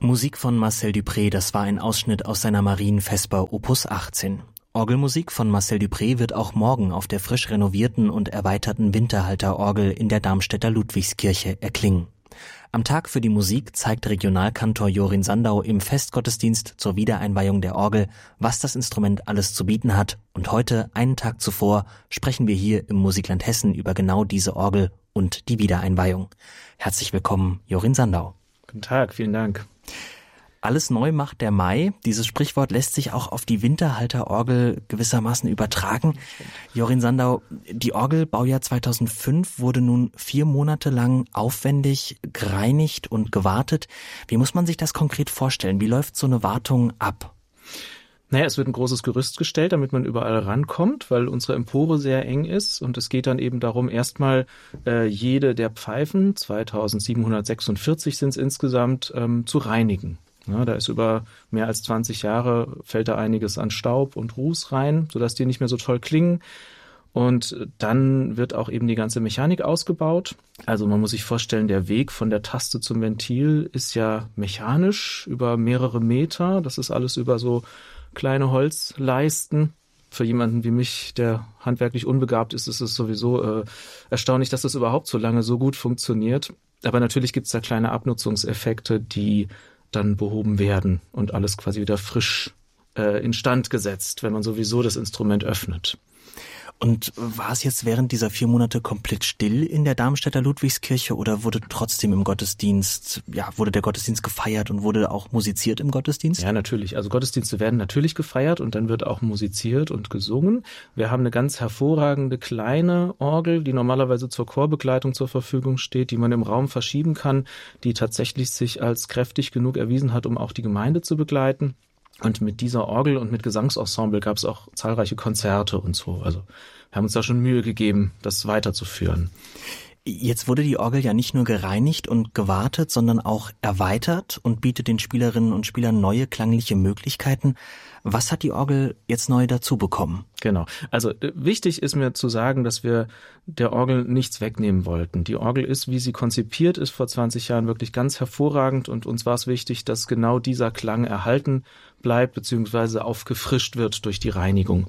Musik von Marcel Dupré, das war ein Ausschnitt aus seiner Marienvesper Opus 18. Orgelmusik von Marcel Dupré wird auch morgen auf der frisch renovierten und erweiterten Winterhalterorgel in der Darmstädter Ludwigskirche erklingen. Am Tag für die Musik zeigt Regionalkantor Jorin Sandau im Festgottesdienst zur Wiedereinweihung der Orgel, was das Instrument alles zu bieten hat. Und heute, einen Tag zuvor, sprechen wir hier im Musikland Hessen über genau diese Orgel und die Wiedereinweihung. Herzlich willkommen, Jorin Sandau. Guten Tag, vielen Dank. Alles neu macht der Mai. Dieses Sprichwort lässt sich auch auf die Winterhalterorgel gewissermaßen übertragen. Jorin Sandau, die Orgel, Baujahr 2005, wurde nun 4 Monate lang aufwendig gereinigt und gewartet. Wie muss man sich das konkret vorstellen? Wie läuft so eine Wartung ab? Naja, es wird ein großes Gerüst gestellt, damit man überall rankommt, weil unsere Empore sehr eng ist. Und es geht dann eben darum, erstmal jede der Pfeifen, 2746 sind es insgesamt, zu reinigen. Ja, da ist über mehr als 20 Jahre, fällt da einiges an Staub und Ruß rein, sodass die nicht mehr so toll klingen. Und dann wird auch eben die ganze Mechanik ausgebaut. Also man muss sich vorstellen, der Weg von der Taste zum Ventil ist ja mechanisch über mehrere Meter. Das ist alles über so kleine Holzleisten. Für jemanden wie mich, der handwerklich unbegabt ist, ist es sowieso erstaunlich, dass das überhaupt so lange so gut funktioniert. Aber natürlich gibt es da kleine Abnutzungseffekte, die dann behoben werden und alles quasi wieder frisch instand gesetzt, wenn man sowieso das Instrument öffnet. Und war es jetzt während dieser 4 Monate komplett still in der Darmstädter Ludwigskirche oder wurde trotzdem im Gottesdienst, wurde der Gottesdienst gefeiert und wurde auch musiziert im Gottesdienst? Ja, natürlich. Also Gottesdienste werden natürlich gefeiert und dann wird auch musiziert und gesungen. Wir haben eine ganz hervorragende kleine Orgel, die normalerweise zur Chorbegleitung zur Verfügung steht, die man im Raum verschieben kann, die tatsächlich sich als kräftig genug erwiesen hat, um auch die Gemeinde zu begleiten. Und mit dieser Orgel und mit Gesangsensemble gab es auch zahlreiche Konzerte und so. Also wir haben uns da schon Mühe gegeben, das weiterzuführen. Jetzt wurde die Orgel ja nicht nur gereinigt und gewartet, sondern auch erweitert und bietet den Spielerinnen und Spielern neue klangliche Möglichkeiten. Was hat die Orgel jetzt neu dazu bekommen? Genau. Also wichtig ist mir zu sagen, dass wir der Orgel nichts wegnehmen wollten. Die Orgel ist, wie sie konzipiert ist, vor 20 Jahren wirklich ganz hervorragend und uns war es wichtig, dass genau dieser Klang erhalten bleibt bzw. aufgefrischt wird durch die Reinigung.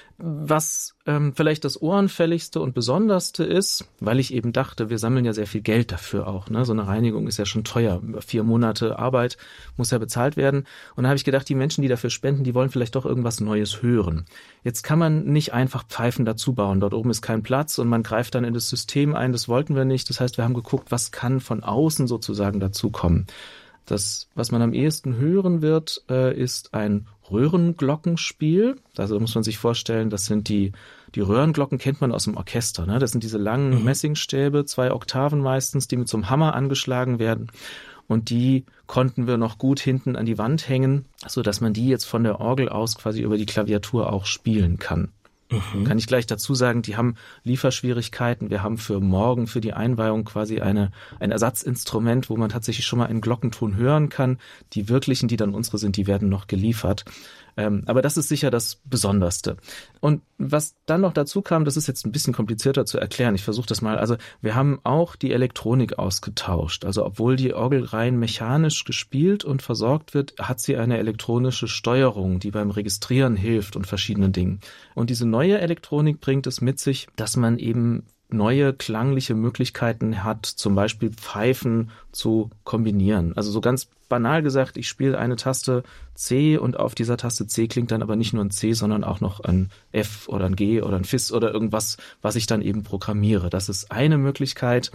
Was vielleicht das Ohrenfälligste und Besonderste ist, weil ich eben dachte, wir sammeln ja sehr viel Geld dafür auch. Ne? So eine Reinigung ist ja schon teuer. Über 4 Monate Arbeit muss ja bezahlt werden. Und da habe ich gedacht, die Menschen, die dafür spenden, die wollen vielleicht doch irgendwas Neues hören. Jetzt kann man nicht einfach Pfeifen dazu bauen. Dort oben ist kein Platz und man greift dann in das System ein. Das wollten wir nicht. Das heißt, wir haben geguckt, was kann von außen sozusagen dazukommen. Das, was man am ehesten hören wird, ist ein Röhrenglockenspiel. Also muss man sich vorstellen, das sind die Röhrenglocken kennt man aus dem Orchester. Ne? Das sind diese langen Messingstäbe, 2 Oktaven meistens, die mit so einem Hammer angeschlagen werden. Und die konnten wir noch gut hinten an die Wand hängen, so dass man die jetzt von der Orgel aus quasi über die Klaviatur auch spielen kann. Kann ich gleich dazu sagen, die haben Lieferschwierigkeiten. Wir haben für morgen, für die Einweihung quasi ein Ersatzinstrument, wo man tatsächlich schon mal einen Glockenton hören kann. Die wirklichen, die dann unsere sind, die werden noch geliefert. Aber das ist sicher das Besonderste. Und was dann noch dazu kam, das ist jetzt ein bisschen komplizierter zu erklären. Ich versuche das mal. Also wir haben auch die Elektronik ausgetauscht. Also obwohl die Orgel rein mechanisch gespielt und versorgt wird, hat sie eine elektronische Steuerung, die beim Registrieren hilft und verschiedenen Dingen. Und diese neue Elektronik bringt es mit sich, dass man eben neue klangliche Möglichkeiten hat, zum Beispiel Pfeifen zu kombinieren. Also so ganz banal gesagt, ich spiele eine Taste C und auf dieser Taste C klingt dann aber nicht nur ein C, sondern auch noch ein F oder ein G oder ein Fis oder irgendwas, was ich dann eben programmiere. Das ist eine Möglichkeit.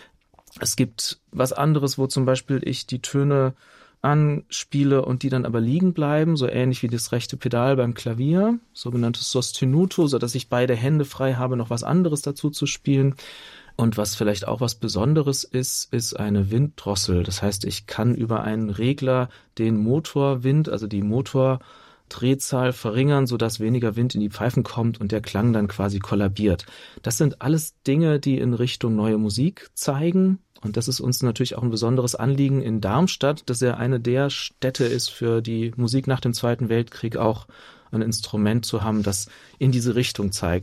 Es gibt was anderes, wo zum Beispiel ich die Töne anspiele und die dann aber liegen bleiben, so ähnlich wie das rechte Pedal beim Klavier, sogenanntes Sostenuto, so dass ich beide Hände frei habe, noch was anderes dazu zu spielen. Und was vielleicht auch was Besonderes ist eine Winddrossel. Das heißt, ich kann über einen Regler den Motorwind, also die Motordrehzahl verringern, sodass weniger Wind in die Pfeifen kommt und der Klang dann quasi kollabiert. Das sind alles Dinge, die in Richtung neue Musik zeigen. Und das ist uns natürlich auch ein besonderes Anliegen in Darmstadt, dass ja eine der Städte ist für die Musik nach dem Zweiten Weltkrieg, auch ein Instrument zu haben, das in diese Richtung zeigt.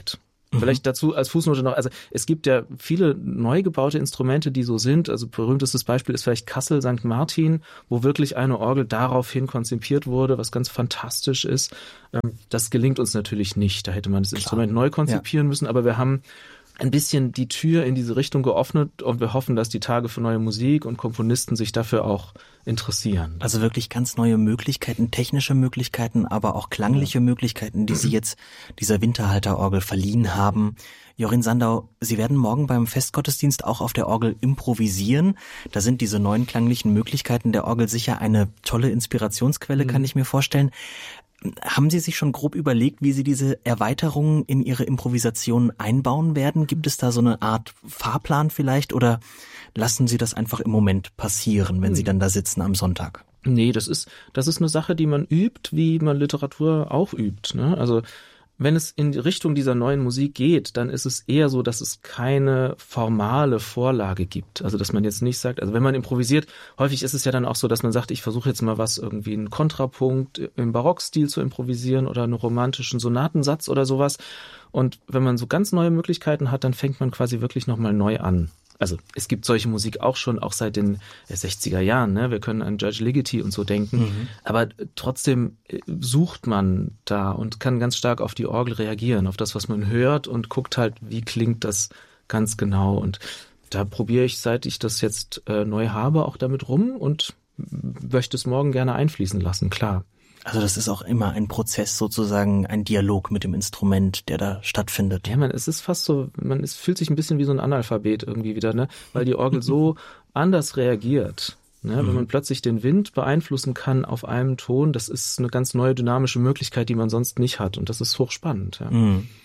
Vielleicht dazu als Fußnote noch, also es gibt ja viele neu gebaute Instrumente, die so sind. Also berühmtestes Beispiel ist vielleicht Kassel St. Martin, wo wirklich eine Orgel daraufhin konzipiert wurde, was ganz fantastisch ist. Das gelingt uns natürlich nicht. Da hätte man das Instrument neu konzipieren müssen, aber wir haben ein bisschen die Tür in diese Richtung geöffnet und wir hoffen, dass die Tage für neue Musik und Komponisten sich dafür auch interessieren. Also wirklich ganz neue Möglichkeiten, technische Möglichkeiten, aber auch klangliche Möglichkeiten, die Sie jetzt dieser Winterhalterorgel verliehen haben. Jorin Sandau, Sie werden morgen beim Festgottesdienst auch auf der Orgel improvisieren. Da sind diese neuen klanglichen Möglichkeiten der Orgel sicher eine tolle Inspirationsquelle, kann ich mir vorstellen. Haben Sie sich schon grob überlegt, wie Sie diese Erweiterungen in Ihre Improvisation einbauen werden? Gibt es da so eine Art Fahrplan vielleicht oder lassen Sie das einfach im Moment passieren, wenn Sie dann da sitzen am Sonntag? Nee, das ist eine Sache, die man übt, wie man Literatur auch übt, ne? Also wenn es in die Richtung dieser neuen Musik geht, dann ist es eher so, dass es keine formale Vorlage gibt. Also dass man jetzt nicht sagt, also wenn man improvisiert, häufig ist es ja dann auch so, dass man sagt, ich versuche jetzt mal was, irgendwie einen Kontrapunkt im Barockstil zu improvisieren oder einen romantischen Sonatensatz oder sowas. Und wenn man so ganz neue Möglichkeiten hat, dann fängt man quasi wirklich nochmal neu an. Also es gibt solche Musik auch schon, auch seit den 60er Jahren. Ne? Wir können an Judge Ligeti und so denken. Aber trotzdem sucht man da und kann ganz stark auf die Orgel reagieren, auf das, was man hört und guckt halt, wie klingt das ganz genau. Und da probiere ich, seit ich das jetzt neu habe, auch damit rum und möchte es morgen gerne einfließen lassen, klar. Also das ist auch immer ein Prozess, sozusagen ein Dialog mit dem Instrument, der da stattfindet. Ja, es ist fast so, fühlt sich ein bisschen wie so ein Analphabet irgendwie wieder, ne? Weil die Orgel so anders reagiert. Ne? Wenn man plötzlich den Wind beeinflussen kann auf einem Ton, das ist eine ganz neue dynamische Möglichkeit, die man sonst nicht hat. Und das ist hochspannend. Ja.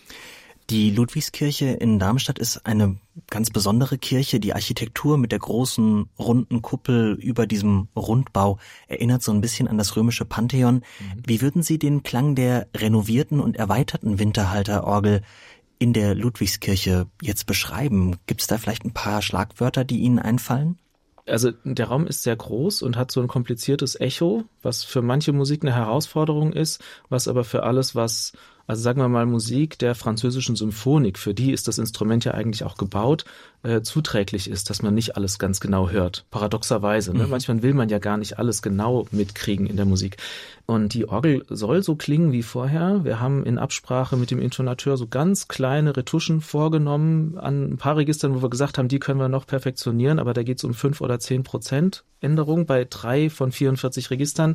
Die Ludwigskirche in Darmstadt ist eine ganz besondere Kirche. Die Architektur mit der großen runden Kuppel über diesem Rundbau erinnert so ein bisschen an das römische Pantheon. Wie würden Sie den Klang der renovierten und erweiterten Winterhalterorgel in der Ludwigskirche jetzt beschreiben? Gibt es da vielleicht ein paar Schlagwörter, die Ihnen einfallen? Also der Raum ist sehr groß und hat so ein kompliziertes Echo, was für manche Musik eine Herausforderung ist, was aber für alles, was, also sagen wir mal Musik der französischen Symphonik, für die ist das Instrument ja eigentlich auch gebaut, zuträglich ist, dass man nicht alles ganz genau hört. Paradoxerweise. Ne? Manchmal will man ja gar nicht alles genau mitkriegen in der Musik. Und die Orgel soll so klingen wie vorher. Wir haben in Absprache mit dem Intonateur so ganz kleine Retuschen vorgenommen an ein paar Registern, wo wir gesagt haben, die können wir noch perfektionieren, aber da geht es um 5 oder 10% Änderung bei 3 von 44 Registern.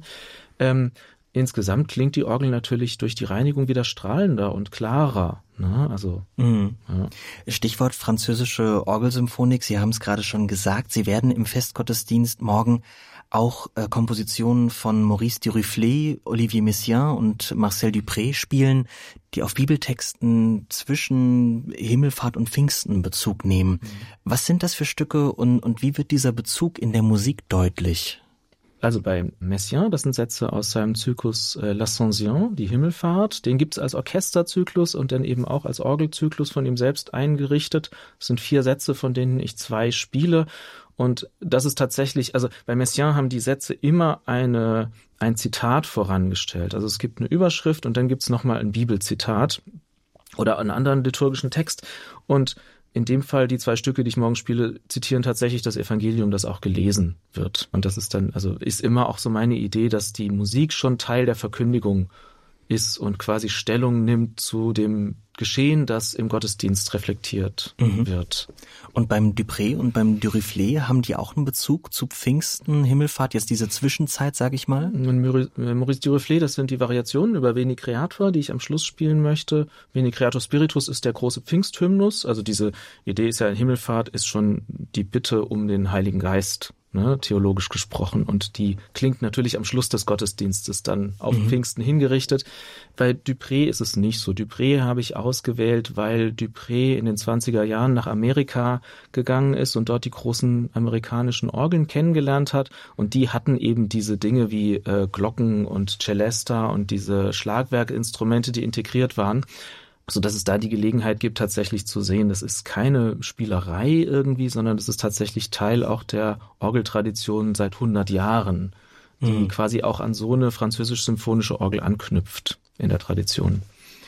Insgesamt klingt die Orgel natürlich durch die Reinigung wieder strahlender und klarer. Ne? Also, ja. Stichwort französische Orgelsymphonik. Sie haben es gerade schon gesagt. Sie werden im Festgottesdienst morgen auch Kompositionen von Maurice Duruflé, Olivier Messiaen und Marcel Dupré spielen, die auf Bibeltexten zwischen Himmelfahrt und Pfingsten Bezug nehmen. Was sind das für Stücke und wie wird dieser Bezug in der Musik deutlich? Also bei Messiaen, das sind Sätze aus seinem Zyklus L'Ascension, die Himmelfahrt. Den gibt's als Orchesterzyklus und dann eben auch als Orgelzyklus von ihm selbst eingerichtet. Das sind 4 Sätze, von denen ich 2 spiele. Und das ist tatsächlich, also bei Messiaen haben die Sätze immer ein Zitat vorangestellt. Also es gibt eine Überschrift und dann gibt's nochmal ein Bibelzitat oder einen anderen liturgischen Text. Und in dem Fall, die 2 Stücke, die ich morgen spiele, zitieren tatsächlich das Evangelium, das auch gelesen wird. Und das ist dann, also ist immer auch so meine Idee, dass die Musik schon Teil der Verkündigung ist und quasi Stellung nimmt zu dem Geschehen, das im Gottesdienst reflektiert wird. Und beim Dupré und beim Duruflé haben die auch einen Bezug zu Pfingsten, Himmelfahrt, jetzt diese Zwischenzeit, sage ich mal? Maurice Duruflé, das sind die Variationen über Veni Creator, die ich am Schluss spielen möchte. Veni Creator Spiritus ist der große Pfingsthymnus. Also diese Idee ist ja, Himmelfahrt ist schon die Bitte um den Heiligen Geist, ne, theologisch gesprochen. Und die klingt natürlich am Schluss des Gottesdienstes dann auf Pfingsten hingerichtet. Bei Dupré ist es nicht so. Dupré habe ich ausgewählt, weil Dupré in den 20er Jahren nach Amerika gegangen ist und dort die großen amerikanischen Orgeln kennengelernt hat. Und die hatten eben diese Dinge wie Glocken und Celesta und diese Schlagwerkinstrumente, die integriert waren, so dass es da die Gelegenheit gibt, tatsächlich zu sehen, das ist keine Spielerei irgendwie, sondern das ist tatsächlich Teil auch der Orgeltradition seit 100 Jahren, die quasi auch an so eine französisch-symphonische Orgel anknüpft in der Tradition.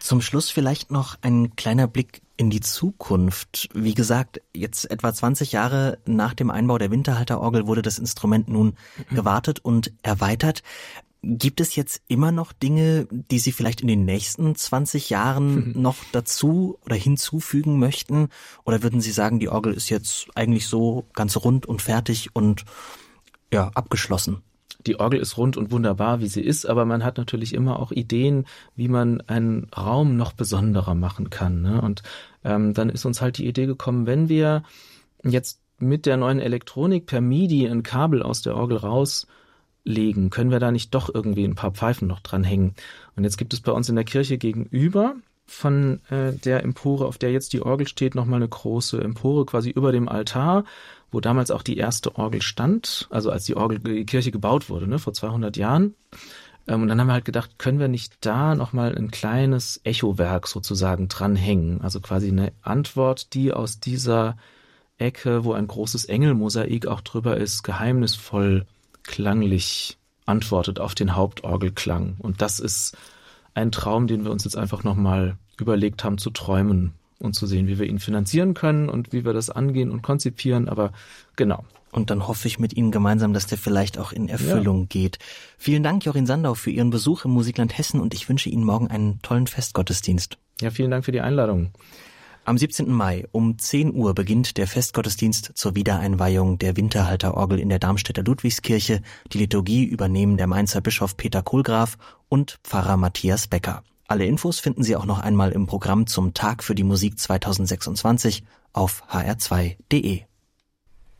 Zum Schluss vielleicht noch ein kleiner Blick in die Zukunft. Wie gesagt, jetzt etwa 20 Jahre nach dem Einbau der Winterhalterorgel wurde das Instrument nun gewartet und erweitert. Gibt es jetzt immer noch Dinge, die Sie vielleicht in den nächsten 20 Jahren noch dazu oder hinzufügen möchten? Oder würden Sie sagen, die Orgel ist jetzt eigentlich so ganz rund und fertig und ja, abgeschlossen? Die Orgel ist rund und wunderbar, wie sie ist, aber man hat natürlich immer auch Ideen, wie man einen Raum noch besonderer machen kann, ne? Und dann ist uns halt die Idee gekommen, wenn wir jetzt mit der neuen Elektronik per MIDI ein Kabel aus der Orgel rauslegen, können wir da nicht doch irgendwie ein paar Pfeifen noch dranhängen. Und jetzt gibt es bei uns in der Kirche gegenüber von der Empore, auf der jetzt die Orgel steht, nochmal eine große Empore quasi über dem Altar, wo damals auch die erste Orgel stand, also als die Kirche gebaut wurde, ne, vor 200 Jahren. Und dann haben wir halt gedacht, können wir nicht da nochmal ein kleines Echowerk sozusagen dranhängen? Also quasi eine Antwort, die aus dieser Ecke, wo ein großes Engelmosaik auch drüber ist, geheimnisvoll klanglich antwortet auf den Hauptorgelklang. Und das ist ein Traum, den wir uns jetzt einfach nochmal überlegt haben zu träumen und zu sehen, wie wir ihn finanzieren können und wie wir das angehen und konzipieren, aber genau. Und dann hoffe ich mit Ihnen gemeinsam, dass der vielleicht auch in Erfüllung geht. Vielen Dank, Jorin Sandau, für Ihren Besuch im Musikland Hessen und ich wünsche Ihnen morgen einen tollen Festgottesdienst. Ja, vielen Dank für die Einladung. Am 17. Mai um 10 Uhr beginnt der Festgottesdienst zur Wiedereinweihung der Winterhalterorgel in der Darmstädter Ludwigskirche. Die Liturgie übernehmen der Mainzer Bischof Peter Kohlgraf und Pfarrer Matthias Becker. Alle Infos finden Sie auch noch einmal im Programm zum Tag für die Musik 2026 auf hr2.de.